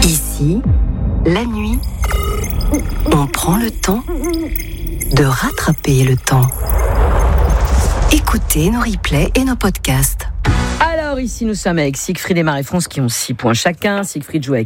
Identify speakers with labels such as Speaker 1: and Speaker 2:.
Speaker 1: Ici, la nuit, on prend le temps de rattraper le temps. Écoutez nos replays et nos podcasts.
Speaker 2: Alors ici nous sommes avec Siegfried et Marie-France qui ont 6 points chacun. Siegfried joue avec